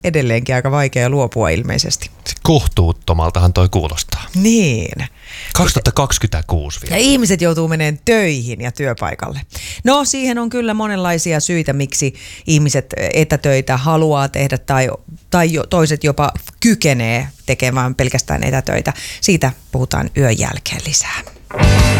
edelleenkin aika vaikea luopua ilmeisesti. Kohtuuttomaltahan toi kuulostaa. Niin. 2026 vielä. Ja ihmiset joutuu menemään töihin ja työpaikalle. No siihen on kyllä monenlaisia syitä, miksi ihmiset etätöitä haluaa tehdä tai toiset jopa kykenee tekemään pelkästään etätöitä. Siitä puhutaan yön jälkeen lisää.